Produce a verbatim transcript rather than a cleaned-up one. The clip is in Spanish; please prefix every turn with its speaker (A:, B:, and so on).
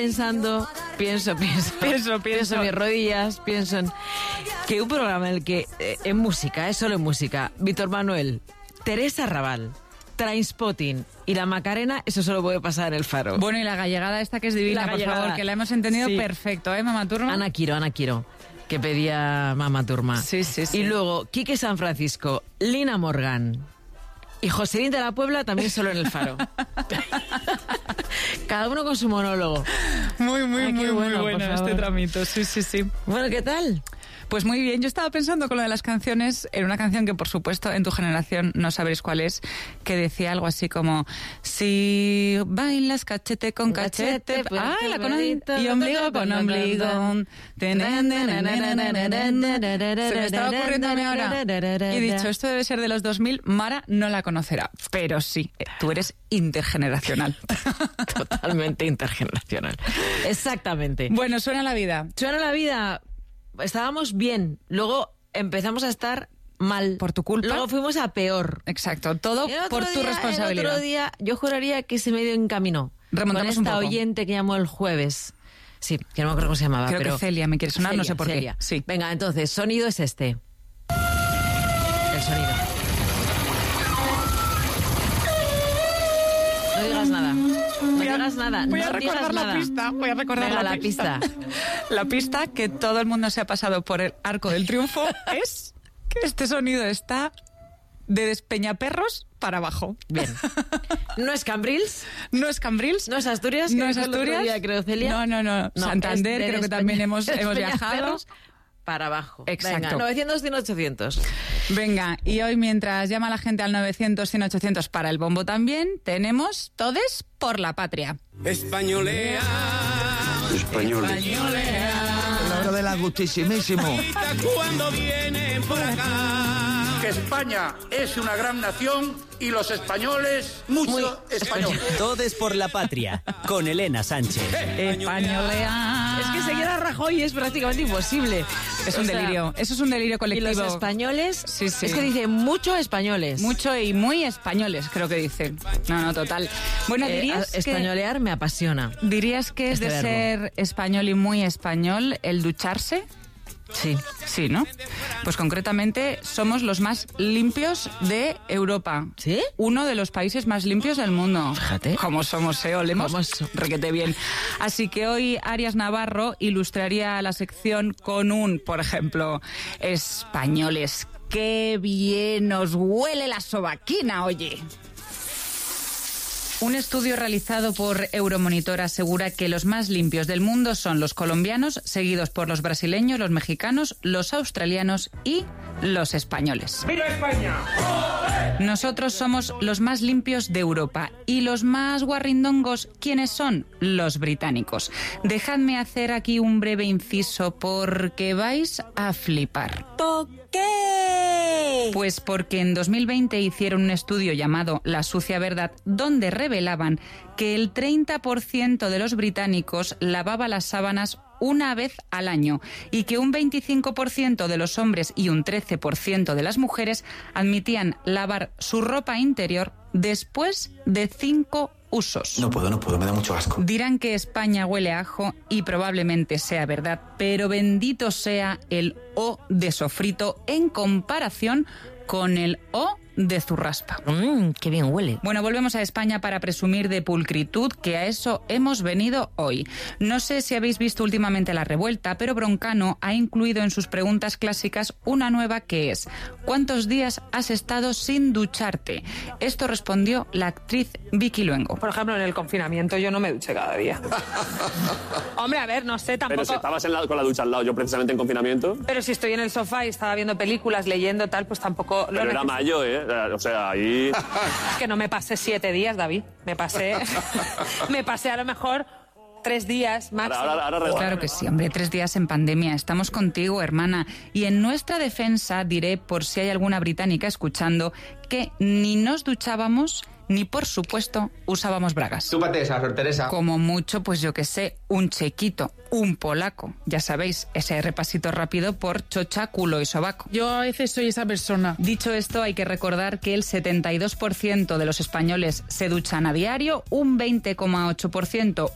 A: Pensando, pienso, pienso,
B: Pienso, pienso.
A: pienso en mis rodillas, pienso en que un programa en el que, eh, en música, es solo en música, Víctor Manuel, Teresa Raval, Trainspotting y la Macarena, eso solo puede pasar en el Faro.
B: Bueno, y la gallegada esta que es divina,
A: La
B: por
A: gallegada.
B: favor, que la hemos entendido
A: Sí.
B: perfecto, ¿eh, Mamá Turma?
A: Ana Quiro, Ana Quiro, que pedía Mama Turma.
B: Sí, sí, sí.
A: Y luego, Quique San Francisco, Lina Morgan y Joselín de la Puebla, también solo en el Faro. Cada uno con su monólogo.
B: Muy, muy,
A: Ay, qué
B: muy,
A: bueno,
B: muy
A: por
B: bueno
A: favor.
B: este tramito, sí, sí, sí.
A: Bueno, ¿qué tal?
B: Pues muy bien, yo estaba pensando con lo de las canciones, en una canción que por supuesto en tu generación no sabréis cuál es, que decía algo así como: si bailas cachete con cachete,
A: Cachete, pues,
B: ah, la con
A: bonito,
B: y ombligo con ombligo. Se me estaba ocurriendo a mí ahora. Y he dicho, esto debe ser de los dos mil, Mara no la conocerá, pero sí, tú eres intergeneracional.
A: Totalmente intergeneracional. Exactamente.
B: Bueno, suena la vida.
A: Suena la vida. Estábamos bien. Luego empezamos a estar mal.
B: Por tu culpa.
A: Luego fuimos a peor.
B: Exacto, todo
A: El otro
B: por tu
A: día-
B: responsabilidad.
A: El otro día, yo juraría que se medio encaminó.
B: Remontamos
A: con esta
B: un poco.
A: oyente que llamó el jueves. Sí, que no me acuerdo cómo se llamaba.
B: Creo
A: pero...
B: que Celia me quiere sonar, no sé por qué.
A: Celia.
B: Sí.
A: Venga, entonces, sonido es este. El sonido. No digas nada. No digas nada.
B: Voy
A: no
B: a recordar
A: digas
B: la
A: nada.
B: pista. Voy a recordar
A: Venga,
B: la,
A: la pista.
B: La pista que todo el mundo se ha pasado por el arco del triunfo es que este sonido está de Despeñaperros para abajo.
A: Bien. ¿No es Cambrils?
B: No es Cambrils.
A: ¿No es Asturias?
B: No
A: que
B: es
A: dijo el otro
B: Asturias.
A: día, creo, Celia.
B: No, no, no.
A: No,
B: Santander,
A: es de
B: creo que
A: Despeña-
B: también hemos, hemos viajado.
A: Despeñaperros para abajo.
B: Exacto.
A: Venga, novecientos, cien, ochocientos.
B: Venga, y hoy mientras llama la gente al novecientos, cien, ochocientos para el bombo también, tenemos Todes por la Patria.
C: Españolea,
D: Españoles.
E: La hora del agustísimísimo.
C: cuando vienen por acá.
F: Que España es una gran nación y los españoles, mucho español.
G: Todes por la Patria, con Elena Sánchez.
B: Españolea.
A: Es que seguir a Rajoy es prácticamente imposible.
B: Es
A: O
B: un
A: sea,
B: delirio. Eso es un delirio
A: Y
B: colectivo.
A: los españoles,
B: Sí, sí.
A: es que dice mucho españoles.
B: Mucho y muy españoles, creo que dice. No, no, total. Bueno,
A: Eh,
B: dirías
A: a-
B: que...
A: españolear me apasiona.
B: ¿Dirías que es
A: este
B: de
A: verbo.
B: ser español y muy español el ducharse?
A: Sí.
B: Sí, ¿no? Pues concretamente somos los más limpios de Europa.
A: ¿Sí?
B: Uno de los países más limpios del mundo.
A: Fíjate.
B: Como somos, ¿eh? Olemos
A: Como so-
B: requete bien. Así que hoy Arias Navarro ilustraría la sección con un, por ejemplo, españoles. ¡Qué bien nos huele la sobaquina, oye! Un estudio realizado por Euromonitor asegura que los más limpios del mundo son los colombianos, seguidos por los brasileños, los mexicanos, los australianos y los españoles.
C: ¡Viva España!
B: Nosotros somos los más limpios de Europa y los más guarrindongos, ¿quiénes son? Los británicos. Dejadme hacer aquí un breve inciso porque vais a flipar.
H: ¿Por qué?
B: Pues porque en dos mil veinte hicieron un estudio llamado La sucia verdad, donde revelaban que el treinta por ciento de los británicos lavaba las sábanas una vez al año y que un veinticinco por ciento de los hombres y un trece por ciento de las mujeres admitían lavar su ropa interior después de cinco usos.
E: No puedo, no puedo, me da mucho asco.
B: Dirán que España huele a ajo y probablemente sea verdad, pero bendito sea el O de sofrito en comparación con el O de zurraspa.
A: Mmm, qué bien huele.
B: Bueno, volvemos a España para presumir de pulcritud, que a eso hemos venido hoy. No sé si habéis visto últimamente La Revuelta, pero Broncano ha incluido en sus preguntas clásicas una nueva que es: ¿cuántos días has estado sin ducharte? Esto respondió la actriz Vicky Luengo.
I: Por ejemplo, en el confinamiento yo no me duché cada día. Hombre, a ver, no sé, tampoco...
D: Pero si estabas en la- con la ducha al lado, yo precisamente en confinamiento.
I: Pero si estoy en el sofá y estaba viendo películas, leyendo tal, pues tampoco... lo
D: Pero era
I: necesito.
D: mayo, ¿eh? O sea, ahí...
I: Que no me pasé siete días, David. Me pasé... me pasé a lo mejor tres días máximo.
D: Ahora, ahora, ahora
B: Claro que sí, hombre, tres días en pandemia. Estamos contigo, hermana. Y en nuestra defensa diré, por si hay alguna británica escuchando, que ni nos duchábamos ni, por supuesto, usábamos bragas.
F: Túpate esa, Sor Teresa.
B: Como mucho, pues yo que sé, un chequito, un polaco. Ya sabéis, ese repasito rápido por chocha, culo y sobaco.
H: Yo a veces soy esa persona.
B: Dicho esto, hay que recordar que el setenta y dos por ciento de los españoles se duchan a diario, un veinte coma ocho por ciento